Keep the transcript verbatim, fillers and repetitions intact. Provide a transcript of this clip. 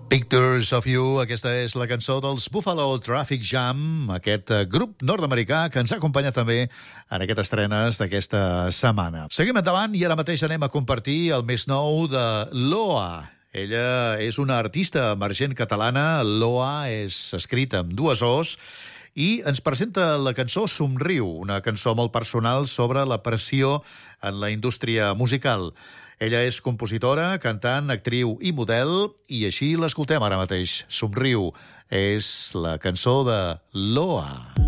Pictures of You, aquesta és la cançó dels Buffalo Traffic Jam, aquest grup nord-americà que ens ha acompanyat també en aquestes estrenes d'aquesta setmana. Seguim endavant i ara mateix anem a compartir el més nou de Loa. Ella és una artista emergent catalana. Loa és escrita amb dues O's i ens presenta la cançó Somriu, una cançó molt personal sobre la pressió en la indústria musical. Ella és compositora, cantant, actriu i model, i així l'escoltem ara mateix. Somriu és la cançó de Loa.